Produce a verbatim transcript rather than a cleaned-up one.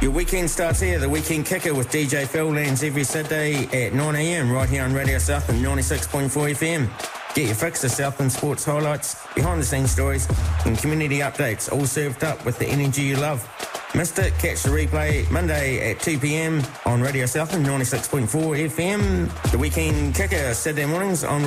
Your weekend starts here, the Weekend Kicker with D J Phil lands every Saturday at nine a m right here on Radio Southland ninety-six point four F M. Get your fix of Southland sports highlights, behind-the-scenes stories and community updates, all served up with the energy you love. Missed it? Catch the replay Monday at two p m on Radio Southland ninety-six point four F M. The Weekend Kicker, Saturday mornings on